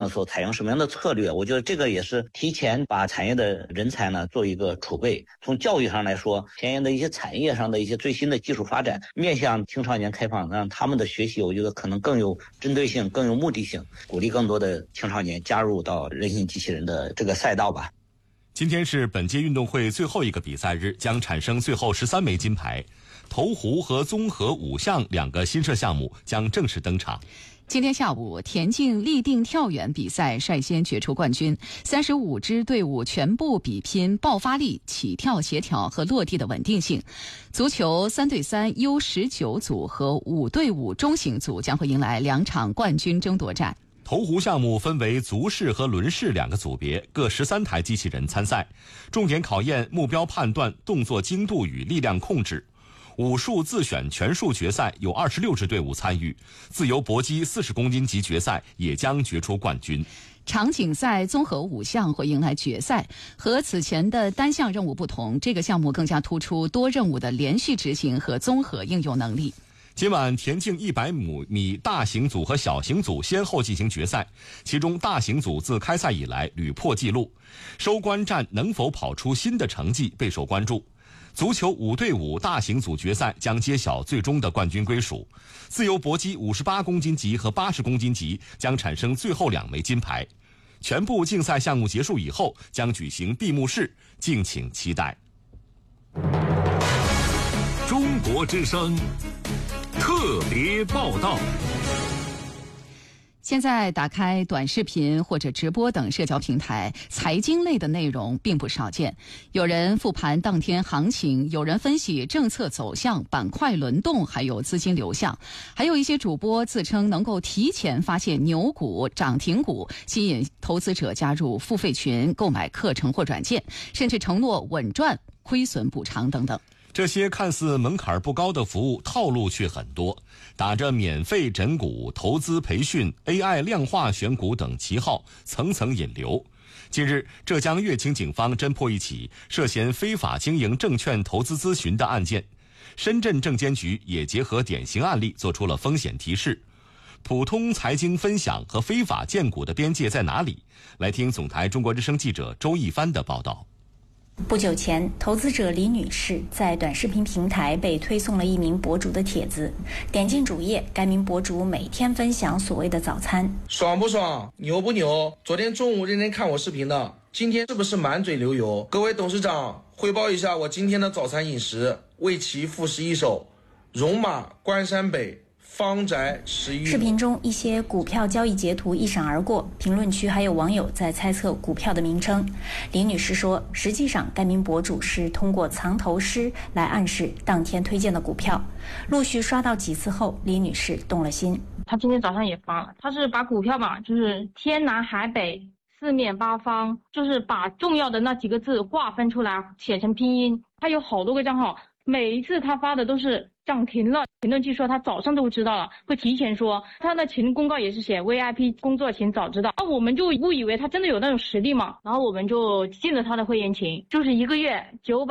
的时候采用什么样的策略。我觉得这个也是提前把产业的人才呢做一个储备。从教育上来说，前沿的一些产业上的一些最新的技术发展，面向青少年开放，让他们的学习我觉得可能更有针对性，更有目的性，鼓励更多的青少年加入到人形机器人的这个赛道吧。 今天是本届运动会最后一个比赛日，将产生最后13枚金牌。投壶和综合5项2个新设项目将正式登场。 今天下午，田径立定跳远比赛率先决出冠军，35支队伍全部比拼爆发力、起跳协调和落地的稳定性。足球3对3 U19组和5对5中型组将会迎来2场冠军争夺战。 投壶项目分为足式和轮式2个组别，各13台机器人参赛，重点考验目标判断、动作精度与力量控制。武术自选全数决赛有26支队伍参与，自由搏击40公斤级决赛也将决出冠军。 场景赛综合5项会迎来决赛，和此前的单项任务不同，这个项目更加突出多任务的连续执行和综合应用能力。 今晚田径100米大型组和小型组先后进行决赛，其中大型组自开赛以来屡破纪录，收官战能否跑出新的成绩备受关注。足球5对5大型组决赛将揭晓最终的冠军归属，自由搏击58公斤级和80公斤级将产生最后2枚金牌。全部竞赛项目结束以后将举行闭幕式，敬请期待。 中国之声特别报道。 现在打开短视频或者直播等社交平台，财经类的内容并不少见。有人复盘当天行情，有人分析政策走向、板块轮动，还有资金流向。还有一些主播自称能够提前发现牛股、涨停股，吸引投资者加入付费群、购买课程或软件，甚至承诺稳赚、亏损补偿等等。 这些看似门槛不高的服务，套路却很多，打着免费诊股、投资培训、AI 量化选股等旗号，层层引流。近日，浙江乐清警方侦破一起涉嫌非法经营证券投资咨询的案件，深圳证监局也结合典型案例做出了风险提示。普通财经分享和非法荐股的边界在哪里？来听总台中国之声记者周一帆的报道。 不久前，投资者李女士在短视频平台被推送了一名博主的帖子，点进主页，该名博主每天分享所谓的早餐。 爽不爽？牛不牛？昨天中午认真看我视频的，今天是不是满嘴流油？各位董事长，汇报一下我今天的早餐饮食：围棋复11手，戎马关山北，方宅11。 视频中一些股票交易截图一闪而过，评论区还有网友在猜测股票的名称。李女士说，实际上该名博主是通过藏头诗来暗示当天推荐的股票。陆续刷到几次后，李女士动了心。 她今天早上也发了，她是把股票嘛，就是天南海北四面八方，就是把重要的那几个字划分出来，写成拼音。她有好多个账号，每一次她发的都是涨停了，评论区说他早上都知道了，会提前说。他的群公告也是写 VIP 工作请早知道。那我们就误以为他真的有那种实力嘛，然后我们就进了他的会员群，就是1个月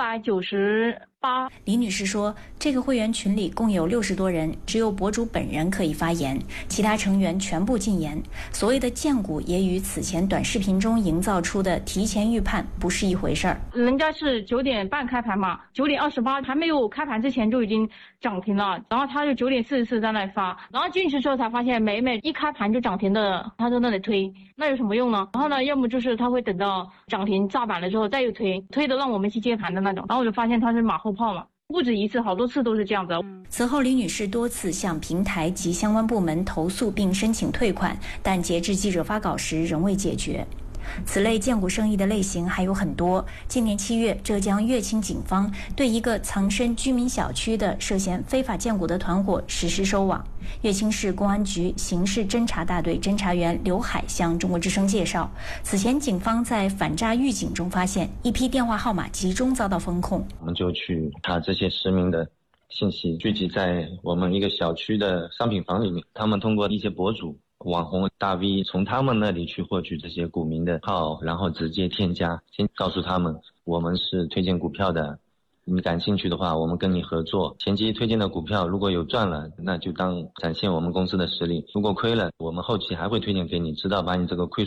998。 李女士说，这个会员群里共有60多人，只有博主本人可以发言，其他成员全部禁言。所谓的荐股也与此前短视频中营造出的提前预判不是一回事儿。 人家是9点半开盘嘛，9点28还没有开盘之前就已经涨停了，然后他就9点44在那里发，然后进去之后才发现每一开盘就涨停的，他在那里推，那有什么用呢？然后呢，要么就是他会等到涨停炸板了之后再又推的让我们去接盘的那种，然后我就发现他是马后炮嘛，不止一次，好多次都是这样子。 此后，李女士多次向平台及相关部门投诉并申请退款，但截至记者发稿时仍未解决。此类荐股生意的类型还有很多。今年7月，浙江乐清警方对一个藏身居民小区的涉嫌非法荐股的团伙实施收网。乐清市公安局刑事侦查大队侦查员刘海向中国之声介绍，此前警方在反诈预警中发现一批电话号码集中遭到封控， 我们就去查这些实名的信息，聚集在我们一个小区的商品房里面，他们通过一些博主、网红大 V 从他们那里去获取这些股民的号，然后直接添加，先告诉他们我们是推荐股票的，你感兴趣的话我们跟你合作，前期推荐的股票如果有赚了，那就当展现我们公司的实力，如果亏了，我们后期还会推荐给你，直到把你这个亏